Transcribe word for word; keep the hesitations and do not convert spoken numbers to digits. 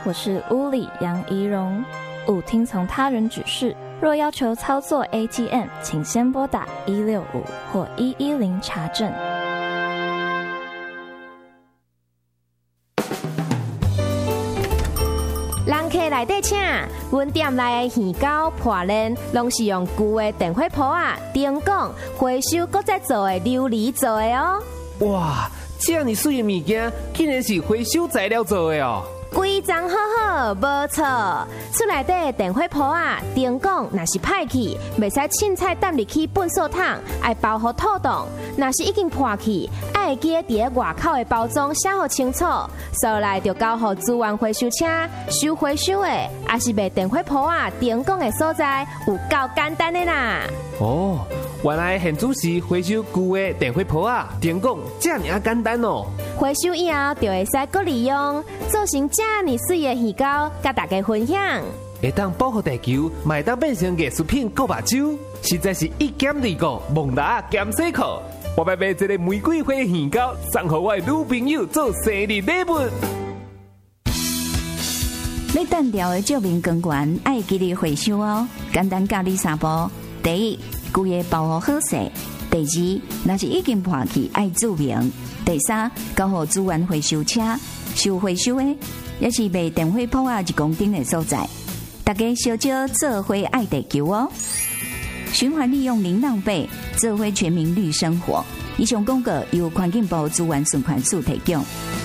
我是屋里杨怡蓉。勿听从他人指示，若要求操作 A T M， 请先拨打一六五或一一零查证。 人客来底请，阮店内的鱼糕、破烂，拢是用旧的电火煲啊、灯管回收搁再做的琉璃做的哦。 哇，这样水的物件，竟然是回收材料做的哦！ 规张好好，无错。厝内底的电火煲啊、灯管若是歹去，袂使凊彩抌入去粪扫桶，爱包好透冻。若是已经破去，爱记伫咧外口的包装写好清楚，收来就交互资源回收车收回收的，也是卖电火煲啊、灯管的所在，有够简单的啦。 哦，原来现主是回收旧的电火煲啊、灯管，这样啊简单哦。 回收以后就会使搁利用，做成这么水的鱼糕，甲大家分享。 会当保护地球，嘛会当变成艺术品、购目睭，实在是一减二个，蒙达减洗裤。我要买一个玫瑰花鱼糕，送给我的女朋友做生日礼物。 要单调的照明光源，爱记得回收哦。简单教你三步：第一，规个包好好势；第二，若是已经破去，爱注明；第三，交互资源回收车收回收的，也是卖电火煲啊一公斤的所在。大家小少做伙爱地球哦！循环利用零浪费，做伙全民绿生活。以上广告由环境部资源循环署提供。